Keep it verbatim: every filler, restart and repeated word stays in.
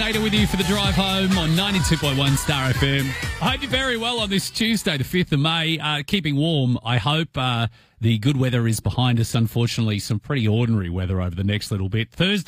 Gator with you for the drive home on ninety-two point one Star F M. I hope you're very well on this Tuesday, the fifth of May. Uh, keeping warm. I hope uh, the good weather is behind us. Unfortunately, some pretty ordinary weather over the next little bit. Thursday.